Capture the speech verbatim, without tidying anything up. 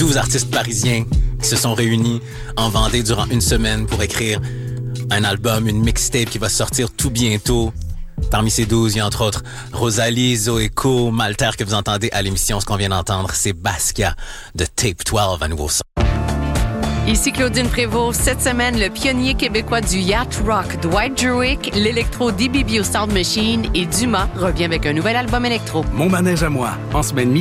douze artistes parisiens qui se sont réunis en Vendée durant une semaine pour écrire un album, une mixtape qui va sortir tout bientôt. Parmi ces douze, il y a entre autres Rosalie, Zoéco, Malter que vous entendez à l'émission. Ce qu'on vient d'entendre, c'est Basquiat de Tape douze, à nouveau son. Ici Claudine Prévost. Cette semaine, le pionnier québécois du yacht rock, Dwight Druick, l'électro D B B O Sound Machine et Dumas revient avec un nouvel album électro. Mon manège à moi, en semaine